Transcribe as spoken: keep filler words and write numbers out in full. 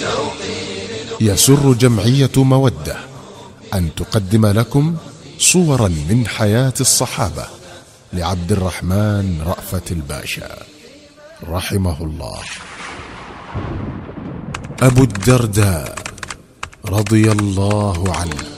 يسر جمعية مودة أن تقدم لكم صورا من حياة الصحابة لعبد الرحمن رأفت الباشا رحمه الله. أبو الدرداء رضي الله عنه.